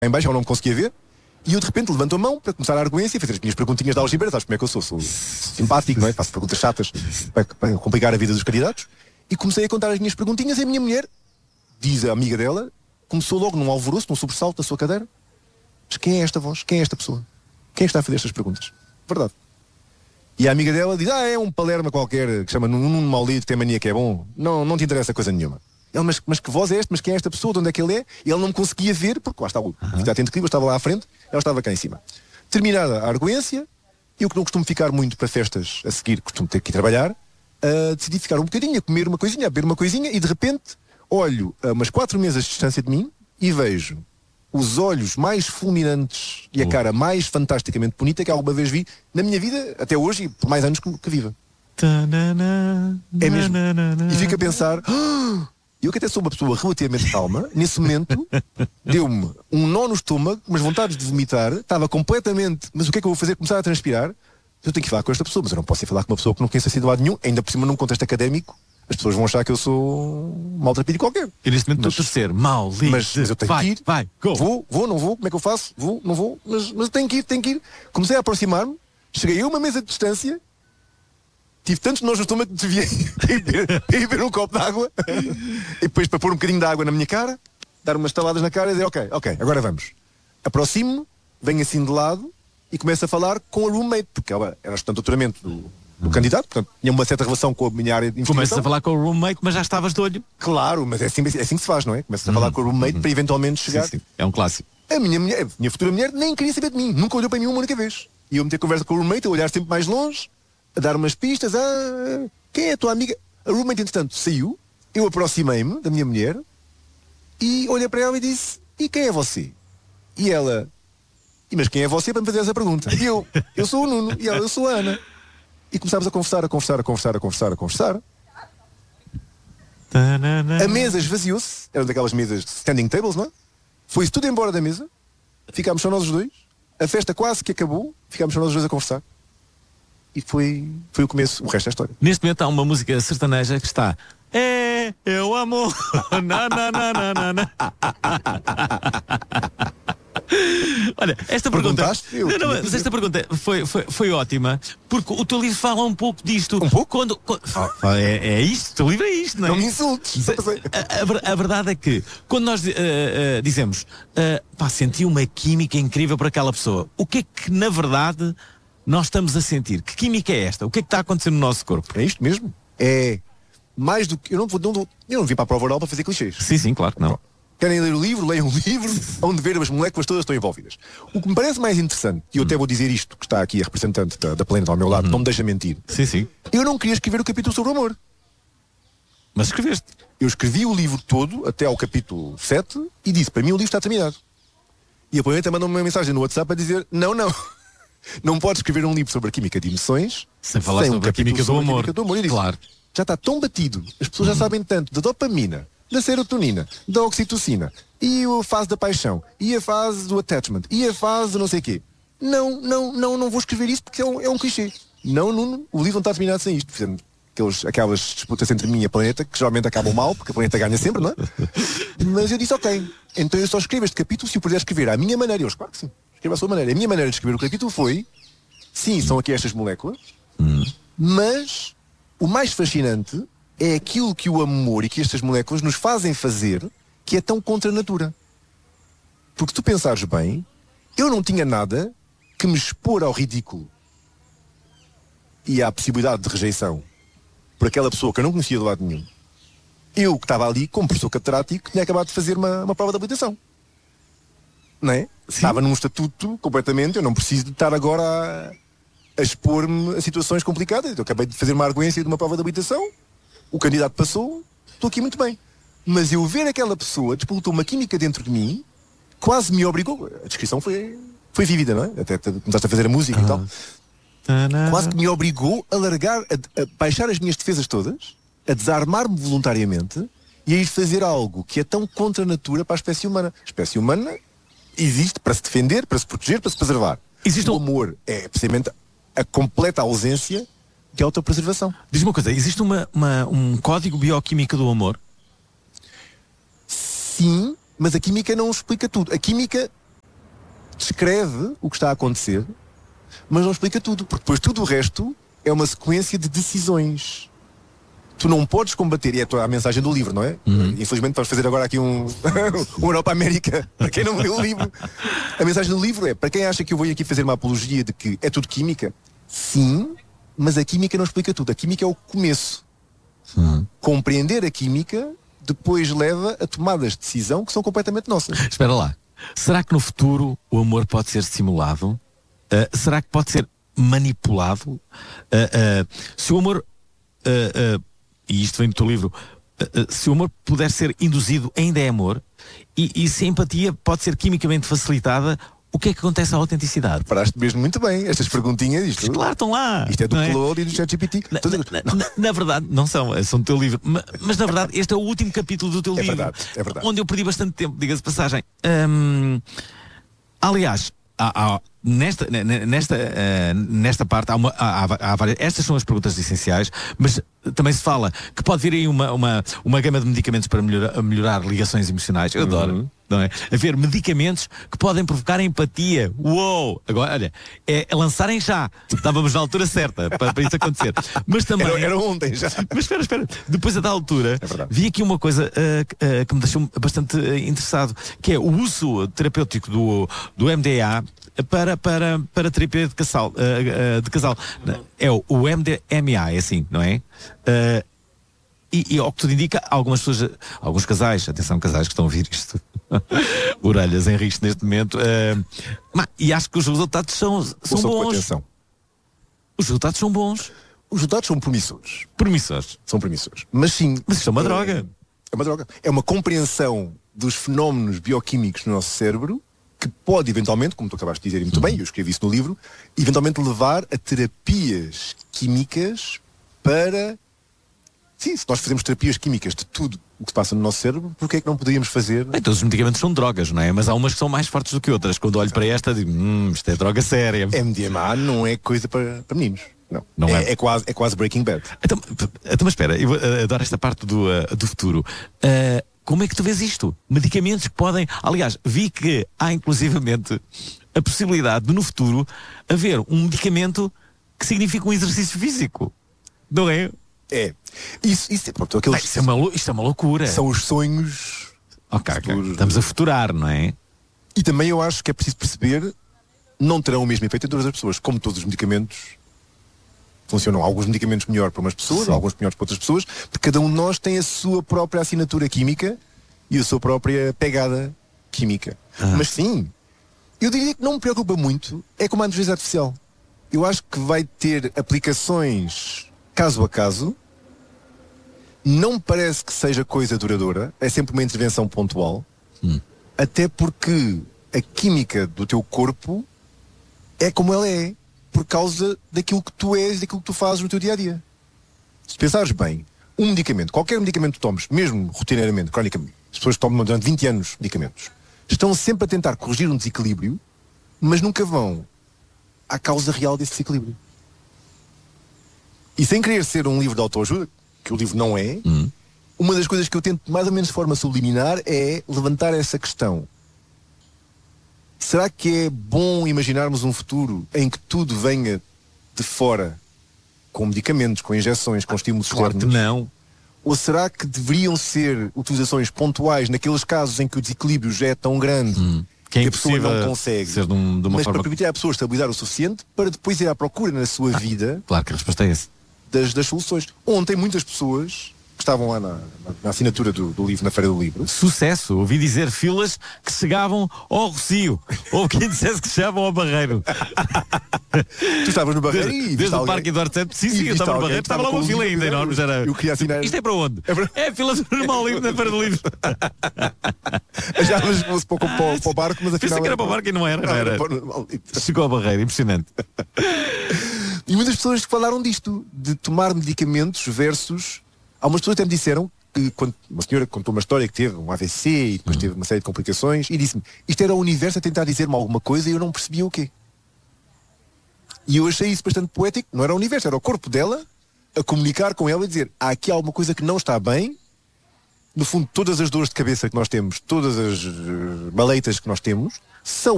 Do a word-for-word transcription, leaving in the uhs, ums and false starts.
em baixo, eu não me conseguia ver. E eu de repente levanto a mão para começar a arguência e fazer as minhas perguntinhas de algebra. Sabes como é que eu sou? Sou simpático, não é? Faço perguntas chatas para, para complicar a vida dos candidatos. E comecei a contar as minhas perguntinhas e a minha mulher, diz a amiga dela, começou logo num alvoroço, num sobressalto da sua cadeira. Mas quem é esta voz? Quem é esta pessoa? Quem é que está a fazer estas perguntas? Verdade. E a amiga dela diz, ah, é um palerma qualquer que chama Nuno Maulito, que tem mania que é bom. Não, não te interessa coisa nenhuma. Ele, mas, mas que voz é esta? Mas quem é esta pessoa? De onde é que ele é? E ele não me conseguia ver, porque lá está o uhum. atento eu estava lá à frente, ela estava cá em cima. Terminada a arguência, eu que não costumo ficar muito para festas a seguir, costumo ter que ir trabalhar, uh, decidi ficar um bocadinho, a comer uma coisinha, a beber uma coisinha, e de repente olho a umas quatro mesas de distância de mim e vejo os olhos mais fulminantes e a cara mais fantasticamente bonita que alguma vez vi na minha vida, até hoje, e por mais anos que, que viva. É mesmo. E fico a pensar... Oh! Eu que até sou uma pessoa relativamente calma, nesse momento deu-me um nó no estômago, umas vontades de vomitar, estava completamente, mas o que é que eu vou fazer? Começar a transpirar. Eu tenho que falar com esta pessoa, mas eu não posso ir falar com uma pessoa que não conheça assim de lado nenhum, ainda por cima num contexto académico, as pessoas vão achar que eu sou um maltrapilho qualquer. E neste momento estou a ser mal, lindo. Mas, mas eu tenho vai, que ir, vai, go. vou, vou, não vou, como é que eu faço? Vou, não vou, mas, mas tenho que ir, tenho que ir. Comecei a aproximar-me, cheguei a uma mesa de distância. Tive tantos nós no estômago que devia ir beber um copo de água e depois para pôr um bocadinho de água na minha cara, dar umas taladas na cara e dizer ok, ok, agora vamos. Aproximo-me, venho assim de lado e começo a falar com a roommate, porque ela era estudante de doutoramento do, do candidato, portanto tinha uma certa relação com a minha área de investigação. Começas a falar com o roommate, mas já estavas de olho. Claro, mas é assim, é assim que se faz, não é? Começas a falar Uhum. com o roommate Uhum. para eventualmente chegar. Sim, sim. É um clássico. A minha, mulher, a minha futura mulher nem queria saber de mim, nunca olhou para mim uma única vez. E eu meter conversa com o roommate, a olhar sempre mais longe, a dar umas pistas, ah, quem é a tua amiga? A roommate, entretanto, saiu, eu aproximei-me da minha mulher e olhei para ela e disse, e quem é você? E ela, e mas quem é você para me fazer essa pergunta? E eu, eu sou o Nuno, e ela, eu sou a Ana. E começámos a conversar, a conversar, a conversar, a conversar, a conversar. A mesa esvaziou-se, eram daquelas mesas de standing tables, não é? Foi-se tudo embora da mesa, ficámos só nós os dois, a festa quase que acabou, ficámos só nós os dois a conversar. E foi, foi o começo, o resto da história. Neste momento há uma música sertaneja que está É, eu amo na, na, na, na, na, na. Olha, esta pergunta eu, não, não, mas esta pergunta foi, foi, foi ótima, porque o teu livro fala um pouco disto. Um pouco? Quando, quando, ah, é, é isto, o teu livro é isto, não é? Não me insultes. A, a, a verdade é que quando nós uh, uh, dizemos uh, pá, senti uma química incrível para aquela pessoa, o que é que na verdade nós estamos a sentir? Que química é esta? O que é que está a acontecer no nosso corpo? É isto mesmo. É mais do que... Eu não, vou, não, eu não vim para a prova oral para fazer clichês. Sim, sim, claro que não. Querem ler o livro, leiam o livro, onde ver as moléculas todas estão envolvidas. O que me parece mais interessante, e eu até vou dizer isto, que está aqui a representante da, da Planeta ao meu lado, uhum. não me deixa mentir. Sim, sim. Eu não queria escrever o capítulo sobre o amor. Mas escreveste. Eu escrevi o livro todo, até ao capítulo sete, e disse, para mim o livro está terminado. E a Planeta mandou-me uma mensagem no WhatsApp a dizer, não, não. Não podes escrever um livro sobre a química de emoções sem falar sem sobre, um a química sobre a química do amor. Eu disse, claro. Já está tão batido, as pessoas uhum. já sabem tanto da dopamina, da serotonina, da oxitocina, e a fase da paixão, e a fase do attachment, e a fase do não sei o quê. Não, não, não, não vou escrever isso porque é um, é um clichê. Não, não, o livro não está terminado sem isto. Fizemos aqueles, aquelas disputas entre mim e a Planeta, que geralmente acabam mal, porque a Planeta ganha sempre, não é? Mas eu disse, ok, então eu só escrevo este capítulo se eu puder escrever à minha maneira. Eu disse, claro que sim, escreva à sua maneira. A minha maneira de escrever o capítulo foi, sim, são aqui estas moléculas, hum. mas o mais fascinante é aquilo que o amor e que estas moléculas nos fazem fazer, que é tão contra a natura. Porque tu pensares bem, eu não tinha nada que me expor ao ridículo e à possibilidade de rejeição por aquela pessoa que eu não conhecia de lado nenhum. Eu que estava ali como professor catedrático que tinha acabado de fazer uma, uma prova de habilitação. Não é? Estava num estatuto completamente, eu não preciso de estar agora a, a expor-me a situações complicadas. Eu acabei de fazer uma arguência de uma prova de habilitação, o candidato passou, estou aqui muito bem. Mas eu ver aquela pessoa disputou uma química dentro de mim, quase me obrigou, a descrição foi, foi vívida, não é? Até começaste a fazer a música ah. e tal. Quase que me obrigou a largar, a, a baixar as minhas defesas todas, a desarmar-me voluntariamente e a ir fazer algo que é tão contra a natura para a espécie humana. A espécie humana existe para se defender, para se proteger, para se preservar. Existe o um... amor é precisamente a completa ausência de autopreservação. Diz-me uma coisa, existe uma, uma, um código bioquímico do amor? Sim, mas a química não explica tudo. A química descreve o que está a acontecer, mas não explica tudo, porque depois tudo o resto é uma sequência de decisões. Tu não podes combater, e é a mensagem do livro, não é? Uhum. Infelizmente vamos fazer agora aqui um, um Europa América, para quem não leu o livro. A mensagem do livro é, para quem acha que eu vou aqui fazer uma apologia de que é tudo química, sim, mas a química não explica tudo. A química é o começo. Uhum. Compreender a química depois leva a tomadas de decisão que são completamente nossas. Espera lá. Será que no futuro o amor pode ser estimulado? Uh, será que pode ser manipulado? Uh, uh, se o amor... Uh, uh, e isto vem do teu livro, se o amor puder ser induzido, ainda é amor, e, e se a empatia pode ser quimicamente facilitada, o que é que acontece à autenticidade? Paraste mesmo muito bem, estas perguntinhas, isto, claro, estão lá. Isto é do é? Claude e do ChatGPT. Na, na, na, na verdade, não são, são do teu livro, mas, mas na verdade este é o último capítulo do teu é livro, verdade, é verdade. Onde eu perdi bastante tempo, diga-se de passagem. Hum, aliás, há, há, nesta, nesta, uh, nesta parte há, uma, há, há, há várias, estas são as perguntas essenciais, mas também se fala que pode vir aí uma, uma, uma gama de medicamentos para melhorar, melhorar ligações emocionais. Eu adoro, uhum. Não é? Haver medicamentos que podem provocar empatia. Uou! Agora, olha, é, é lançarem já. Estávamos na altura certa para, para isso acontecer. Mas também... Era, era ontem já. Mas espera, espera. Depois da altura, é vi aqui uma coisa uh, uh, que me deixou bastante uh, interessado, que é o uso terapêutico do, do M D A para, para, para terapia de casal, uh, uh, de casal. É o, o M D M A, é assim, não é? Uh, e, e ao que tudo indica, algumas pessoas, alguns casais, atenção, casais que estão a ouvir isto, orelhas em risco neste momento, uh, mas, e acho que os resultados são, são bons. Atenção. Os resultados são bons. Os resultados são promissores. Promissores. São promissores. Mas sim. Mas isto é uma é, droga. É uma droga. É uma compreensão dos fenómenos bioquímicos no nosso cérebro que pode eventualmente, como tu acabaste de dizer muito bem, eu escrevi isso no livro, eventualmente levar a terapias químicas para... Sim, se nós fazemos terapias químicas de tudo o que se passa no nosso cérebro, porque é que não poderíamos fazer... Bem, todos os medicamentos são drogas, não é? Mas há umas que são mais fortes do que outras. Quando olho para esta, digo, hum, isto é droga séria. M D M A não é coisa para, para meninos. Não, não é, é. É, quase, é quase Breaking Bad. Então, então mas espera, eu uh, adoro esta parte do, uh, do futuro. Uh, como é que tu vês isto? Medicamentos que podem... Aliás, vi que há inclusivamente a possibilidade de no futuro haver um medicamento que significa um exercício físico. Não é? É. Isso, isso, pronto, aqueles... Ai, isto, é uma, isto é uma loucura. São os sonhos... Ok, okay. Estamos a futurar, não é? E também eu acho que é preciso perceber, não terão o mesmo efeito em todas as pessoas. Como todos os medicamentos funcionam. Alguns medicamentos melhor para umas pessoas, sim, alguns melhores para outras pessoas, porque cada um de nós tem a sua própria assinatura química e a sua própria pegada química. Ah. Mas sim, eu diria que não me preocupa muito é com a inteligência artificial. Eu acho que vai ter aplicações caso a caso. Não me parece que seja coisa duradoura. É sempre uma intervenção pontual. Hum. Até porque a química do teu corpo é como ela é, por causa daquilo que tu és, daquilo que tu fazes no teu dia-a-dia. Se pensares bem, um medicamento, qualquer medicamento que tomes, mesmo rotineiramente, cronicamente, as pessoas que tomam durante vinte anos medicamentos, estão sempre a tentar corrigir um desequilíbrio, mas nunca vão à causa real desse desequilíbrio. E sem querer ser um livro de autoajuda, que o livro não é, uhum, uma das coisas que eu tento mais ou menos de forma subliminar é levantar essa questão. Será que é bom imaginarmos um futuro em que tudo venha de fora, com medicamentos, com injeções, com estímulos externos? Claro que não. Ou será que deveriam ser utilizações pontuais naqueles casos em que o desequilíbrio já é tão grande, hum, que, é que a pessoa não consegue, ser de, um, de uma mas forma... para permitir à pessoa estabilizar o suficiente para depois ir à procura na sua vida... Claro que a resposta é essa. Das, das soluções. Ontem muitas pessoas que estavam lá na, na, na assinatura do, do livro, na Feira do Livro. Sucesso! Ouvi dizer filas que chegavam ao Rocio, ou quem dissesse que chegavam ao Barreiro. Tu estavas no Barreiro desde, e desde o Parque Eduardo Santos. Sim, sim, eu estava no Barreiro. Estava lá uma fila ainda enorme. Já era... Eu queria assinar... Isto é para onde? É, para... é a fila normal livro na Feira do Livro. Já mas fosse para, para, para o barco, mas afinal... Pensei que era para o barco e não era. Não era. Não era. Chegou ao Barreiro, impressionante. E muitas pessoas falaram disto, de tomar medicamentos versus... Há umas pessoas que até me disseram que quando uma senhora contou uma história que teve um A V C e depois teve uma série de complicações e disse-me, isto era o universo a tentar dizer-me alguma coisa e eu não percebia o quê. E eu achei isso bastante poético. Não era o universo, era o corpo dela a comunicar com ela e dizer, há aqui alguma coisa que não está bem. No fundo, todas as dores de cabeça que nós temos, todas as uh, maleitas que nós temos, são